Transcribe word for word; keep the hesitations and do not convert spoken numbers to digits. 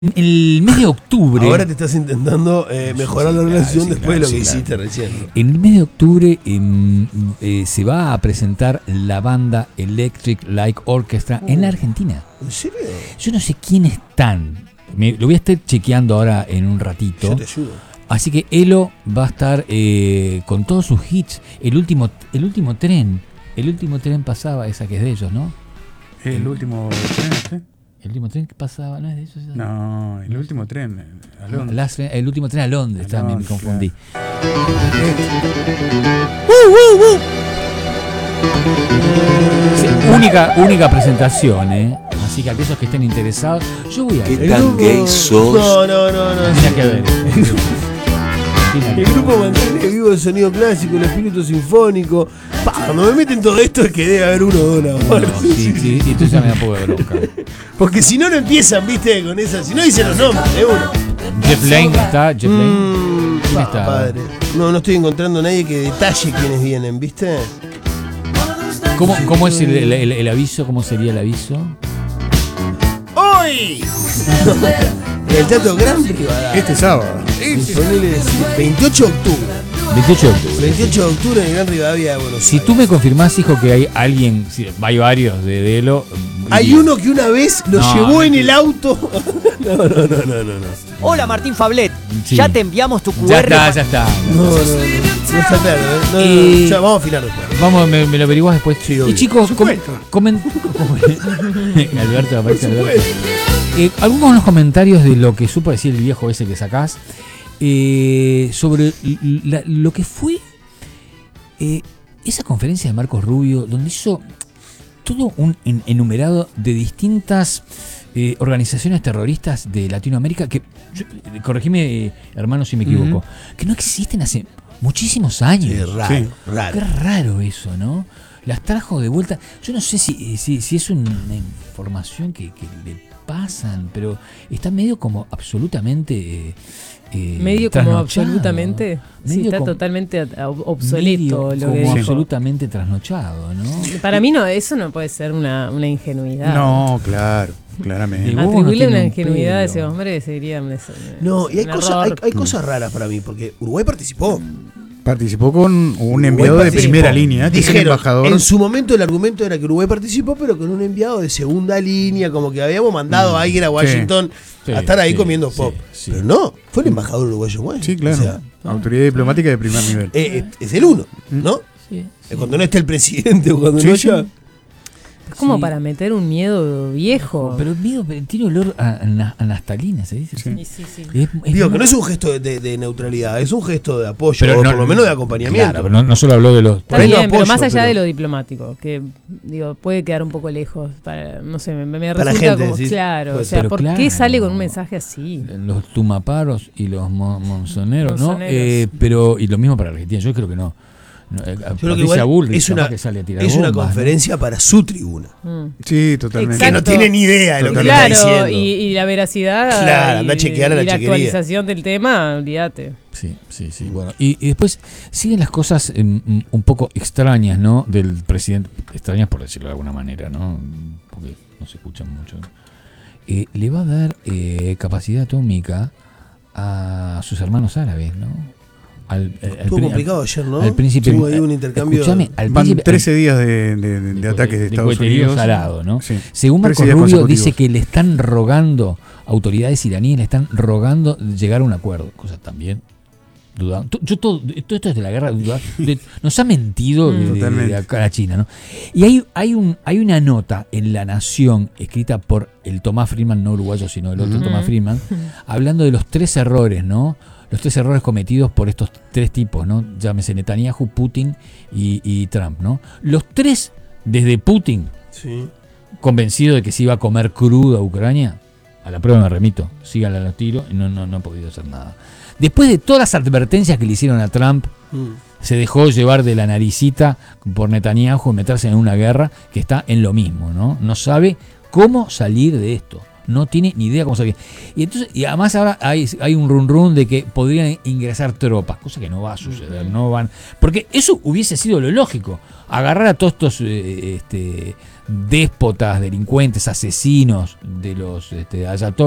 En el mes de octubre. Ahora te estás intentando eh, mejorar la relación sí, después claro, de lo que sí, hiciste claro. recién. En el mes de octubre eh, eh, se va a presentar la banda Electric Light Orchestra uh, en la Argentina. ¿En serio? Yo no sé quiénes están. Me, lo voy a estar chequeando ahora en un ratito. Yo te ayudo. Así que Elo va a estar eh, con todos sus hits. El último, el último tren. El último tren pasaba, esa que es de ellos, ¿no? El, el último tren, ¿sí? El último tren que pasaba, ¿no es de ellos? No, el último tren a Londres. Las, el último tren a Londres, a también Londres, me confundí. Claro. ¡Uh, uh, uh! Sí, única, única presentación, ¿eh? Así que aquellos que estén interesados, yo voy a ¿Qué ver. tan gay sos? No, no, no, no. Mira que ver. El grupo mantiene vivo el sonido clásico, el espíritu sinfónico. Pa, cuando me meten todo esto es que debe haber uno o dos No, no, sí, sí, y tú ya me da un poco de bronca. Porque si no, no empiezan, viste, con esa. Si no dicen los nombres, de uno. Jeff Lane está, Jeff Lane. Mm, ¿Quién pa, está? padre. No, no estoy encontrando a nadie que detalle quiénes vienen, ¿viste? ¿Cómo, cómo es el, el, el, el aviso? ¿Cómo sería el aviso? ¡Hoy! En el Teatro Gran Rivadavia. Este sábado. Ponele veintiocho de octubre. veintiocho de octubre. veintiocho de octubre en el Gran Rivadavia de Buenos Si Aires. tú me confirmás, hijo, que hay alguien, si hay varios de Delo. Hay uno que una vez lo No, llevó en mentira. el auto. No, no, no, no, no, no. Hola Martín Fablet, Sí. ya te enviamos tu Q R. Ya está, ya está. No, no, no. No está claro, ¿eh? No, no, no. Y- Ya, vamos a afinar después. Vamos, me, me lo averiguás después. Sí, y obvio. chicos, comen, comen, Alberto, aparece Alberto. Eh, algunos de los comentarios de lo que supo decir el viejo ese que sacás eh, sobre la- lo que fue eh, esa conferencia de Marcos Rubio, donde hizo todo un en- enumerado de distintas eh, organizaciones terroristas de Latinoamérica que, yo, eh, corregime, eh, hermano, si me equivoco, Uh-huh. que no existen hace muchísimos años. Es raro, Sí. raro. Qué raro eso, ¿no? Las trajo de vuelta. Yo no sé si, si, si es una información que, que le pasan, pero está medio como absolutamente eh, eh, Medio como trasnochado. absolutamente. Sí, Medio está como- totalmente a- obsoleto medio lo como que dijo. absolutamente trasnochado, ¿no? Para mí no, eso no puede ser una, una ingenuidad. No, claro, Y claramente. vos no Atribuirle tiene una un ingenuidad a ese pelo. hombre sería un, No, y hay un cosas, hay, error. hay cosas raras para mí, porque Uruguay participó. Participó con un enviado Uruguay de participó. primera línea, que es el Dijeron, embajador. en su momento el argumento era que Uruguay participó, pero con un enviado de segunda línea, como que habíamos mandado a alguien a Washington Sí, a estar ahí sí, comiendo sí, pop. sí. Pero no, fue el embajador uruguayo en Washington. Sí, claro. O sea, Autoridad diplomática de primer nivel. eh, es, es el uno, ¿no? Sí, Es cuando no está el presidente o cuando Sí, no sí. haya. Es como Sí. para meter un miedo viejo. Pero miedo, pero tiene olor a, a, na- a naftalina, ¿se dice? Sí. Sí, sí, sí. Es- es Digo, que muy- no es un gesto de, de- de neutralidad, es un gesto de apoyo, Pero o no- por lo menos de acompañamiento. Claro, pero no, no solo habló de los. Está Por ahí lo bien, pero apoyo, más allá pero- de lo diplomático, que digo, puede quedar un poco lejos para, no sé, me, me Para la resulta gente, como decís. claro, Puede o sea, ser. ¿por Pero qué claro. sale con un mensaje así? Los tumaparos y los mo- monzoneros, ¿no? Monzoneros. Eh, pero, y lo mismo para Argentina, yo creo que no. No, eh, Yo creo que Patricia igual Bullrich, es capaz una, que sale a tirar es una bombas, ¿no? conferencia para su tribuna. Mm. Sí, totalmente. Que no Exacto. tiene ni idea de lo que le Claro, está diciendo. y, y la veracidad Claro, y, anda a chequear a la y la chequería. actualización del tema, olvídate. Sí, sí, sí. Bueno, y, y después siguen las cosas eh, mm, un poco extrañas, ¿no? Del presidente, extrañas por decirlo de alguna manera, ¿no? Porque no se escuchan mucho. Eh, le va a dar eh, capacidad atómica a sus hermanos árabes, ¿no? Al, al- al Estuvo pri- complicado ayer, ¿no? al príncipe. Tuvo ahí un intercambio. Escúchame, al Van príncipe. trece días de, de- de- de ataques de Estados coheterío Unidos. salado, ¿no? Sí. Según trece Marco días Rubio, consecutivos. dice que le están rogando, autoridades iraníes le están rogando llegar a un acuerdo. Cosa también dudando. Tú- Yo todo, todo esto es de la guerra. duda- de- nos ha mentido de, de- de Totalmente. acá a China, ¿no? Y hay, hay, un, hay una nota en La Nación, escrita por el Tomás Friedman, no uruguayo, sino el otro Ujú. Tomás Friedman, hablando de los tres errores, ¿no? Los tres errores cometidos por estos tres tipos, ¿no? Llámese Netanyahu, Putin y, y Trump, ¿no? Los tres, desde Putin, Sí. convencido de que se iba a comer crudo a Ucrania, a la prueba me remito, síganle a los tiros, y no, no, no ha podido hacer nada. Después de todas las advertencias que le hicieron a Trump, Mm. se dejó llevar de la naricita por Netanyahu y meterse en una guerra que está en lo mismo, ¿no? No sabe cómo salir de esto. No tiene ni idea cómo salir. Y entonces, y además ahora hay, hay un run run de que podrían ingresar tropas, cosa que no va a suceder, no van. Porque eso hubiese sido lo lógico. Agarrar a todos estos eh, este, déspotas, delincuentes, asesinos de los este, ayatolás